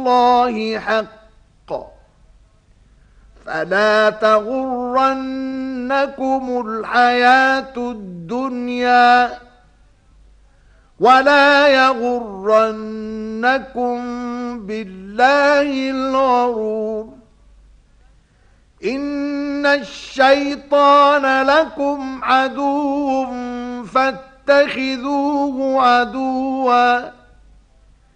الله حق فلا تغرنكم الحياة الدنيا ولا يغرنكم بالله الغرور إن الشيطان لكم عدو فاتخذوه عدوا